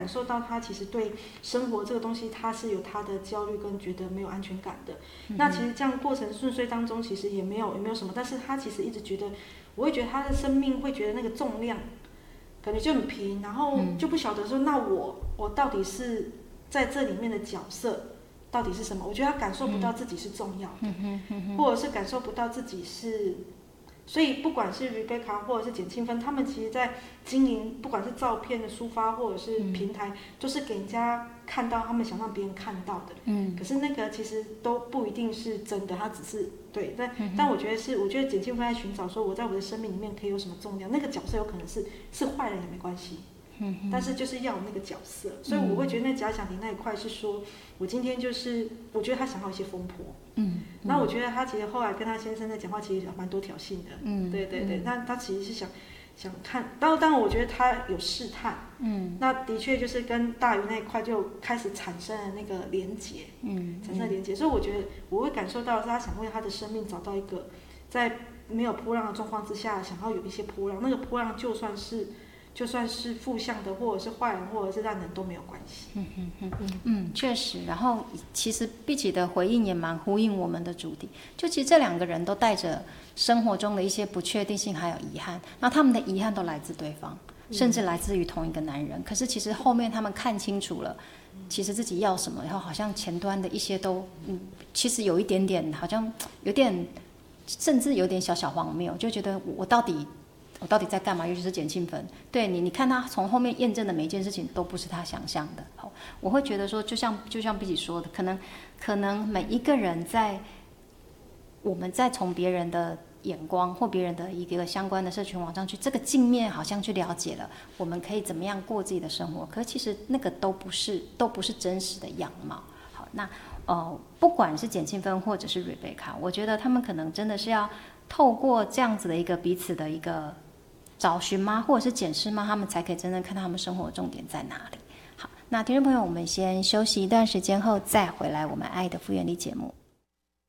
感受到他其实对生活这个东西，他是有他的焦虑跟觉得没有安全感的。那其实这样过程顺遂当中，其实也没有什么，但是他其实一直觉得，我会觉得他的生命会觉得那个重量感觉就很平，然后就不晓得说，那我到底是在这里面的角色到底是什么？我觉得他感受不到自己是重要的，或者是感受不到自己是。所以不管是 Rebecca 或者是简庆芬，他们其实在经营，不管是照片的抒发或者是平台，都是给人家看到他们想让别人看到的。可是那个其实都不一定是真的，他只是对。但我觉得简庆芬在寻找说，我在我的生命里面可以有什么重量？那个角色有可能是坏人也没关系。但是就是要有那个角色，所以我会觉得那假想敌那一块是说，我今天就是我觉得他想要一些风波，那我觉得他其实后来跟他先生在讲话，其实蛮多挑衅的，对，那他其实是想看，当然我觉得他有试探，那的确就是跟大鱼那一块就开始产生了那个连结，产生了连结，所以我觉得我会感受到是他想为他的生命找到一个在没有波浪的状况之下，想要有一些波浪，那个波浪就算是负向的，或者是坏人，或者是烂人都没有关系。 确实。然后其实碧琪的回应也蛮呼应我们的主题，就其实这两个人都带着生活中的一些不确定性还有遗憾，那他们的遗憾都来自对方，甚至来自于同一个男人。可是其实后面他们看清楚了，其实自己要什么，然后好像前端的一些都，其实有一点点，好像有点，甚至有点小小荒谬，就觉得我到底在干嘛？尤其是简庆芬，对你看他从后面验证的每一件事情都不是他想象的。我会觉得说，就像碧琪说的，可能每一个人我们在从别人的眼光或别人的一个相关的社群网上去，这个镜面好像去了解了我们可以怎么样过自己的生活，可是其实那个都不是真实的样貌。好，那不管是简庆芬或者是 Rebecca， 我觉得他们可能真的是要透过这样子的一个彼此的一个找寻吗，或者是检视吗，他们才可以真正看到他们生活的重点在哪里。好，那听众朋友，我们先休息一段时间后再回来我们爱的复原力节目。